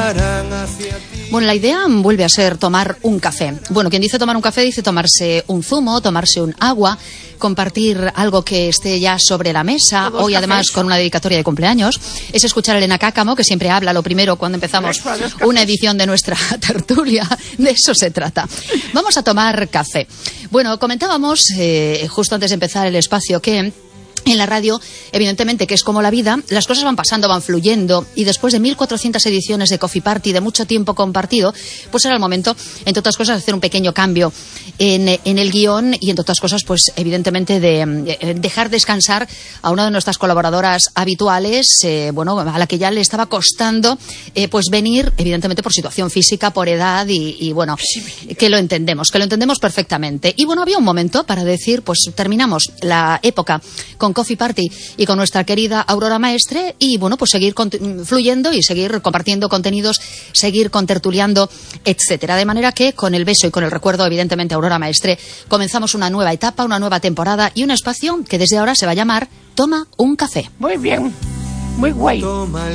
Bueno, la idea vuelve a ser tomar un café. Bueno, quien dice tomar un café dice tomarse un zumo, tomarse un agua, compartir algo que esté ya sobre la mesa, hoy además con una dedicatoria de cumpleaños. Es escuchar a Elena Cáccamo, que siempre habla lo primero cuando empezamos una edición de nuestra tertulia. De eso se trata. Vamos a tomar café. Bueno, comentábamos justo antes de empezar el espacio que en la radio, evidentemente, que es como la vida, las cosas van pasando, van fluyendo, y después de 1400 ediciones de Coffee Party, de mucho tiempo compartido, pues era el momento, entre otras cosas, de hacer un pequeño cambio en el guión y, entre otras cosas, pues evidentemente de dejar descansar a una de nuestras colaboradoras habituales, bueno, a la que ya le estaba costando pues venir, evidentemente por situación física, por edad y bueno, que lo entendemos perfectamente. Y bueno, había un momento para decir, pues terminamos la época con Coffee Party y con nuestra querida Aurora Maestre y bueno, pues seguir fluyendo y seguir compartiendo contenidos, seguir contertuliando, etcétera. De manera que con el beso y con el recuerdo, evidentemente, Aurora Maestre, comenzamos una nueva etapa, una nueva temporada y un espacio que desde ahora se va a llamar Toma un café. Muy bien, muy guay.